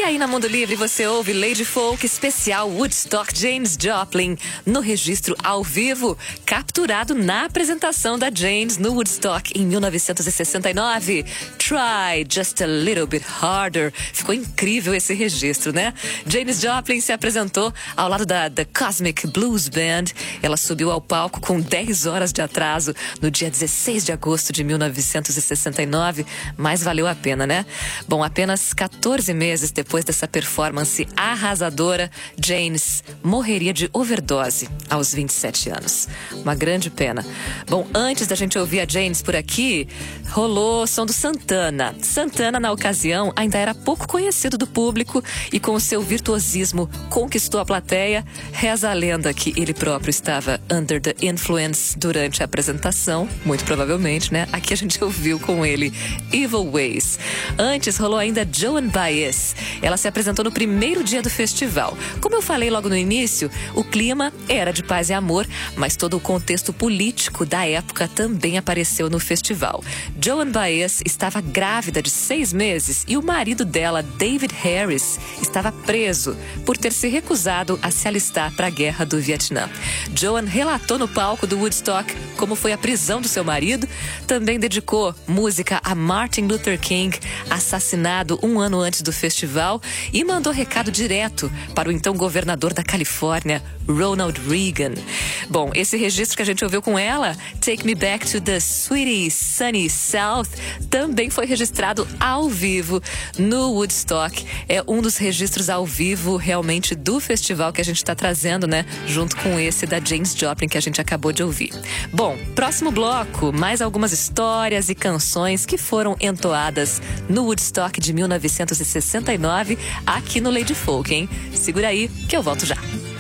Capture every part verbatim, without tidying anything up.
aí na Mundo Livre você ouve Lady Folk especial Woodstock Janis Joplin no registro ao vivo, capturado na apresentação da Janis no Woodstock em mil novecentos e sessenta e nove. Try Just a Little Bit Harder. Ficou incrível esse registro, né? Janis Joplin se apresentou ao lado da The Cosmic Blues Band. Ela subiu ao palco com dez horas de atraso no dia dezesseis de agosto de mil novecentos e sessenta e nove, mas valeu a pena, né? Bom, apenas quatorze meses depois dessa performance arrasadora, Janis morreria de overdose aos vinte e sete anos. Uma grande pena. Bom, antes da gente ouvir a Janis por aqui, rolou o som do Santana. Santana, na ocasião, ainda era pouco conhecido do público e com o seu virtuosismo conquistou a plateia. Reza a lenda que ele próprio estava under the influence durante a apresentação, muito provavelmente, né? Aqui a gente ouviu com ele Evil Ways. Antes rolou ainda Joan Baez. Ela se apresentou no primeiro dia do festival. Como eu falei logo no início, o clima era de paz e amor, mas todo o contexto político da época também apareceu no festival. Joan Baez estava grávida de seis meses e o marido dela, David Harris, estava preso por ter se recusado a se alistar para a guerra do Vietnã. Joan relatou no palco do Woodstock como foi a prisão do seu marido, também dedicou música a Martin Luther King, assassinado um ano antes do festival, e mandou recado direto para o então governador da Califórnia, Ronald Reagan. Bom, esse registro que a gente ouviu com ela, Take Me Back to the Sweetie Sunny South, também foi registrado ao vivo no Woodstock. É um dos registros ao vivo realmente do festival que a gente está trazendo, né? Junto com esse da Janis Joplin que a gente acabou de ouvir. Bom, próximo bloco, mais algumas histórias e canções que foram entoadas no Woodstock de mil novecentos e sessenta e nove aqui no Lady Folk, hein? Segura aí que eu volto já.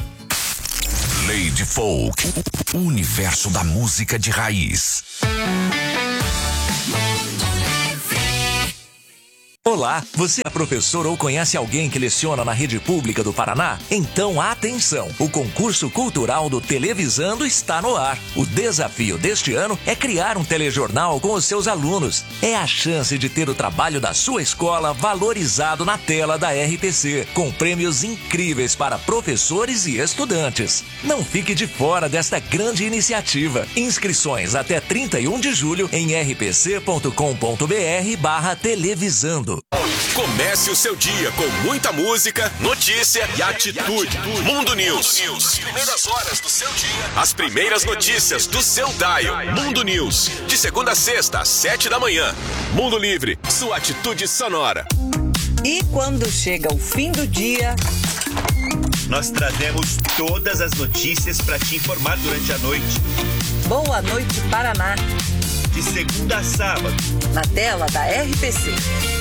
Lady Folk, o universo da música de raiz. Olá, você é professor ou conhece alguém que leciona na rede pública do Paraná? Então atenção, o concurso cultural do Televisando está no ar. O desafio deste ano é criar um telejornal com os seus alunos. É a chance de ter o trabalho da sua escola valorizado na tela da R T C, com prêmios incríveis para professores e estudantes. Não fique de fora desta grande iniciativa. Inscrições até trinta e um de julho em r p c ponto com ponto b r barra televisando. Comece o seu dia com muita música, notícia e atitude. Mundo News. As primeiras horas do seu dia. As primeiras notícias do seu dial. Mundo News. De segunda a sexta, às sete da manhã. Mundo Livre. Sua atitude sonora. E quando chega o fim do dia, nós trazemos todas as notícias para te informar durante a noite. Boa Noite Paraná. De segunda a sábado. Na tela da R P C.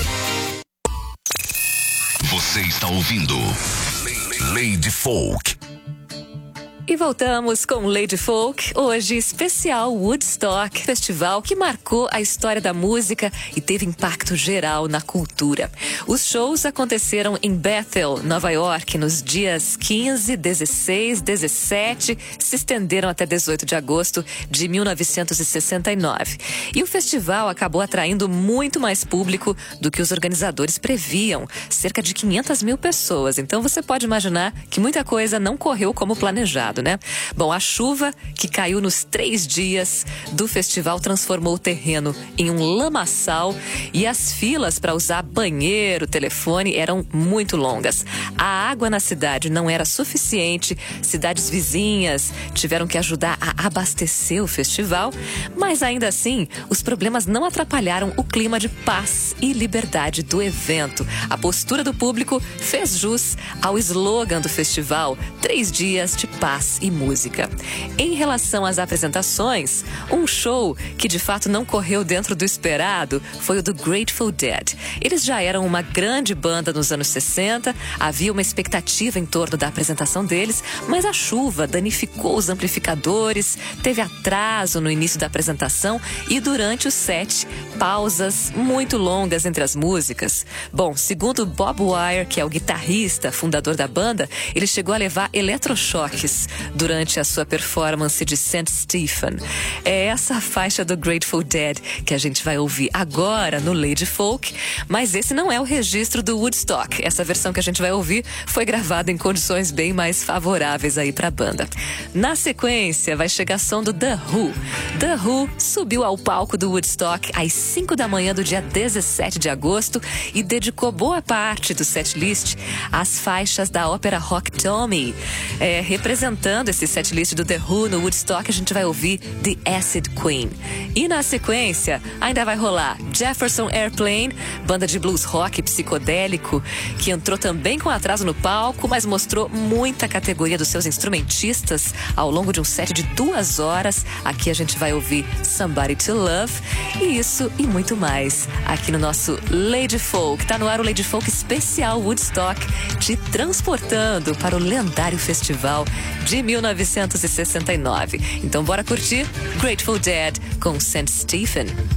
Você está ouvindo Lady Folk. E voltamos com Lady Folk, hoje especial Woodstock, festival que marcou a história da música e teve impacto geral na cultura. Os shows aconteceram em Bethel, Nova York, nos dias quinze, dezesseis, dezessete, se estenderam até dezoito de agosto de mil novecentos e sessenta e nove. E o festival acabou atraindo muito mais público do que os organizadores previam, cerca de quinhentas mil pessoas. Então você pode imaginar que muita coisa não correu como planejado, né? Bom, a chuva que caiu nos três dias do festival transformou o terreno em um lamaçal e as filas para usar banheiro, telefone eram muito longas. A água na cidade não era suficiente, cidades vizinhas tiveram que ajudar a abastecer o festival, mas ainda assim, os problemas não atrapalharam o clima de paz e liberdade do evento. A postura do público fez jus ao slogan do festival, três dias de paz e música. Em relação às apresentações, um show que de fato não correu dentro do esperado foi o do Grateful Dead. Eles já eram uma grande banda nos anos sessenta, havia uma expectativa em torno da apresentação deles, mas a chuva danificou os amplificadores, teve atraso no início da apresentação e durante o set, pausas muito longas entre as músicas. Bom, segundo Bob Weir, que é o guitarrista, fundador da banda, ele chegou a levar eletrochoques durante a sua performance de Saint Stephen. É essa faixa do Grateful Dead que a gente vai ouvir agora no Lady Folk, mas esse não é o registro do Woodstock. Essa versão que a gente vai ouvir foi gravada em condições bem mais favoráveis aí pra banda. Na sequência, vai chegar som do The Who. The Who subiu ao palco do Woodstock às cinco da manhã do dia dezessete de agosto e dedicou boa parte do setlist às faixas da ópera rock Tommy. É, representando esse setlist do The Who no Woodstock, a gente vai ouvir The Acid Queen. E na sequência, ainda vai rolar Jefferson Airplane, banda de blues rock psicodélico, que entrou também com atraso no palco, mas mostrou muita categoria dos seus instrumentistas ao longo de um set de duas horas. Aqui a gente vai ouvir Somebody to Love, e isso e muito mais aqui no nosso Lady Folk. Tá no ar o Lady Folk especial Woodstock, te transportando para o lendário festival de mil novecentos e sessenta e nove. Então bora curtir Grateful Dead com Saint Stephen.